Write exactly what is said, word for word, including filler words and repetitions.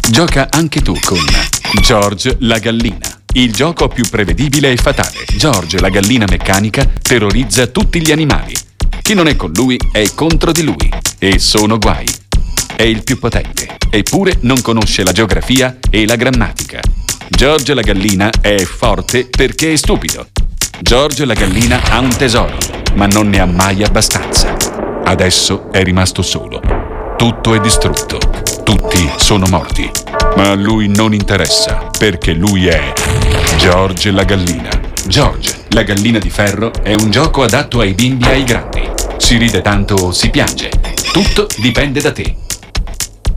Gioca anche tu con George la gallina, il gioco più prevedibile e fatale. George la gallina meccanica terrorizza tutti gli animali. Chi non è con lui è contro di lui e sono guai. È il più potente, eppure non conosce la geografia e la grammatica. George la gallina è forte perché è stupido. George la gallina ha un tesoro, ma non ne ha mai abbastanza. Adesso è rimasto solo. Tutto è distrutto. Tutti sono morti. Ma a lui non interessa, perché lui è George la gallina. George, la gallina di ferro, è un gioco adatto ai bimbi e ai grandi. Si ride tanto o si piange. Tutto dipende da te.